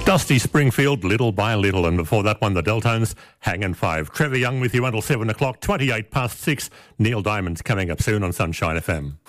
Dusty Springfield, Little by Little, and before that one, the Deltones, Hangin' Five. Trevor Young with you until 7 o'clock, 28 past 6. Neil Diamond's coming up soon on Sunshine FM.